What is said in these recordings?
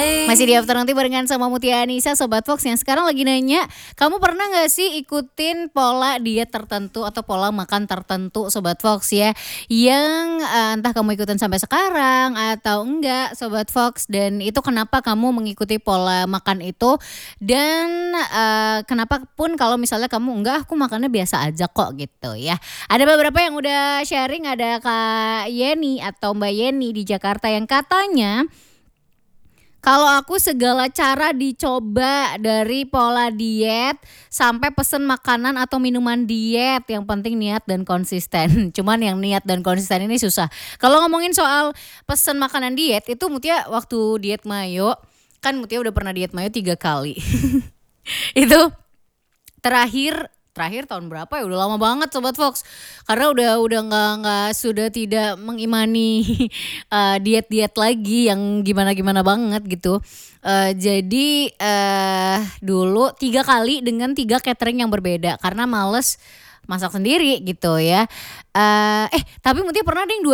Masih di After Nanti barengan sama Mutia Anissa, Sobat Fox yang sekarang lagi nanya, kamu pernah gak sih ikutin pola diet tertentu atau pola makan tertentu Sobat Fox ya, yang entah kamu ikutin sampai sekarang atau enggak Sobat Fox, dan itu kenapa kamu mengikuti pola makan itu, dan kenapa pun kalau misalnya kamu enggak, aku makannya biasa aja kok gitu ya. Ada beberapa yang udah sharing, ada Kak Yeni atau Mbak Yeni di Jakarta yang katanya, kalau aku segala cara dicoba, dari pola diet sampai pesen makanan atau minuman diet, yang penting niat dan konsisten. Cuman yang niat dan konsisten ini susah. Kalau ngomongin soal pesen makanan diet, itu Mutia waktu diet mayo, kan Mutia udah pernah diet mayo 3 kali. Itu terakhir tahun berapa ya, udah lama banget Sobat Fox, karena udah nggak sudah tidak mengimani diet lagi yang gimana banget gitu. Jadi dulu 3 kali dengan 3 catering yang berbeda karena males masak sendiri gitu ya. Tapi Mutia pernah deh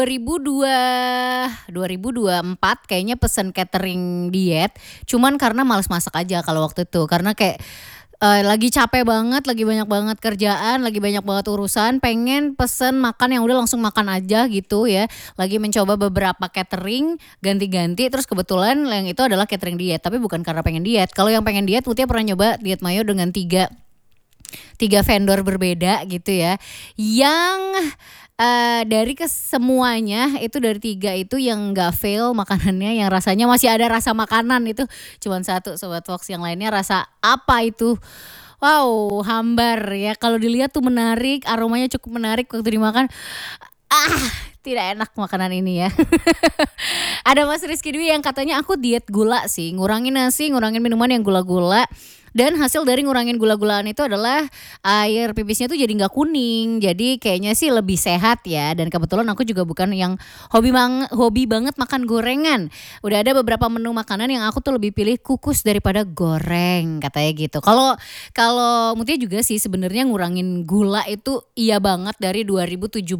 2024 kayaknya pesen catering diet, cuman karena males masak aja kalau waktu itu, karena kayak lagi capek banget, lagi banyak banget kerjaan, lagi banyak banget urusan, pengen pesen makan yang udah langsung makan aja gitu ya. Lagi mencoba beberapa catering ganti-ganti, terus kebetulan yang itu adalah catering diet, tapi bukan karena pengen diet. Kalau yang pengen diet, Mutia pernah nyoba diet mayo dengan 3 vendor berbeda gitu ya. Yang dari semuanya itu, dari 3 itu yang gak fail makanannya, yang rasanya masih ada rasa makanan, itu cuman 1 Sobat Fox, yang lainnya rasa apa itu, wow, hambar ya. Kalau dilihat tuh menarik, aromanya cukup menarik waktu dimakan, tidak enak makanan ini ya. Ada Mas Rizky Dwi yang katanya, aku diet gula sih, ngurangin nasi, ngurangin minuman yang gula-gula. Dan hasil dari ngurangin gula-gulaan itu adalah air pipisnya tuh jadi gak kuning. Jadi kayaknya sih lebih sehat ya. Dan kebetulan aku juga bukan yang hobi banget makan gorengan. Udah ada beberapa menu makanan yang aku tuh lebih pilih kukus daripada goreng, katanya gitu. Kalau Mutia juga sih sebenarnya ngurangin gula itu iya banget dari 2017.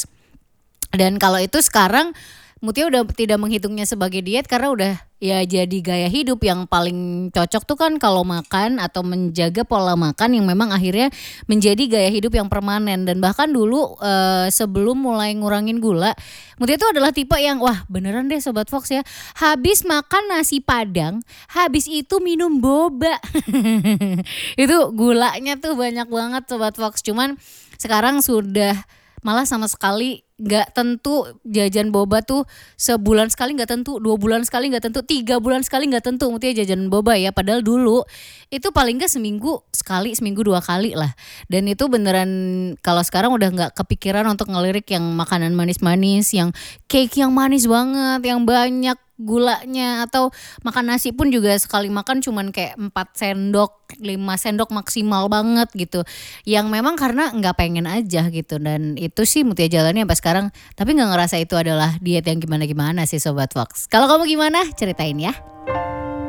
Dan kalau itu sekarang Mutia udah tidak menghitungnya sebagai diet, karena udah ya jadi gaya hidup. Yang paling cocok tuh kan kalau makan atau menjaga pola makan yang memang akhirnya menjadi gaya hidup yang permanen. Dan bahkan dulu sebelum mulai ngurangin gula, Mutia tuh adalah tipe yang wah beneran deh Sobat Fox ya, habis makan nasi padang, habis itu minum boba. Itu gulanya tuh banyak banget Sobat Fox. Cuman sekarang sudah malah sama sekali gak tentu jajan boba tuh sebulan sekali gak tentu, 2 bulan sekali gak tentu, 3 bulan sekali gak tentu Mutia jajan boba ya. Padahal dulu itu paling gak seminggu sekali, seminggu 2 kali lah. Dan itu beneran kalau sekarang udah gak kepikiran untuk ngelirik yang makanan manis-manis, yang cake yang manis banget, yang banyak gulanya, atau makan nasi pun juga sekali makan cuman kayak 4 sendok 5 sendok maksimal banget gitu, yang memang karena gak pengen aja gitu. Dan itu sih Mutia jalani sampai sekarang, tapi gak ngerasa itu adalah diet yang gimana-gimana sih Sobat Fox. Kalau kamu gimana? Ceritain ya.